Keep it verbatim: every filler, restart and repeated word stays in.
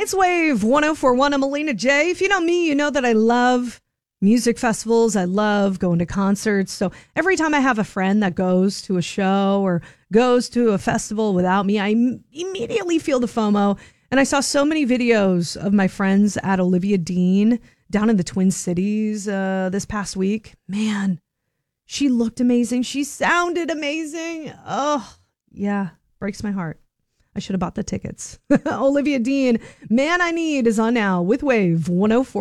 It's Wave one oh four point one. I'm Alina J. If you know me, you know that I love music festivals. I love going to concerts. So every time I have a friend that goes to a show or goes to a festival without me, I im- immediately feel the FOMO. And I saw so many videos of my friends at Olivia Dean down in the Twin Cities uh, this past week. Man, she looked amazing. She sounded amazing. Oh, yeah, breaks my heart. I should have bought the tickets. Olivia Dean, Man I Need is on now with Wave one oh four.